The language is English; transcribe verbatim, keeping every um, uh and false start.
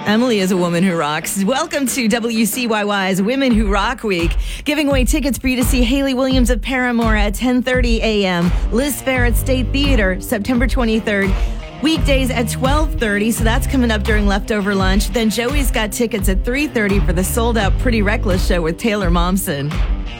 Emily is a woman who rocks. Welcome to W C Y Y's Women Who Rock Week. Giving away tickets for you to see Hayley Williams of Paramore at ten thirty a.m. Liz Phair at State Theater, September twenty-third. Weekdays at twelve thirty, so that's coming up during leftover lunch. Then Joey's got tickets at three thirty for the sold-out Pretty Reckless show with Taylor Momsen.